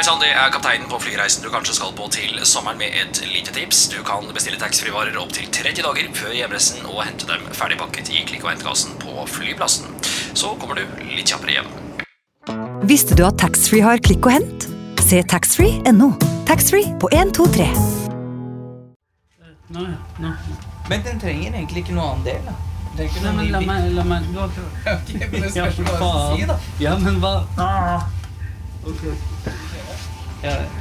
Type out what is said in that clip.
Hei sann, det kapteinen på flyreisen du kanskje skal på til sommeren med et lite tips. Du kan bestille taxfree-varer opp til 30 dager før hjemreisen og hente dem ferdigpakket i klikk- og hentekassen på flyplassen. Så kommer du litt kjappere hjem. Visste du at taxfree har klikk og hent? Se taxfree.no. Taxfree på 1, 2, 3. Nå. Men den trenger egentlig ikke noe annen del da. Nei, men la meg Ok, men det skal ikke bare si da. Ja, men hva? Ok. Ja,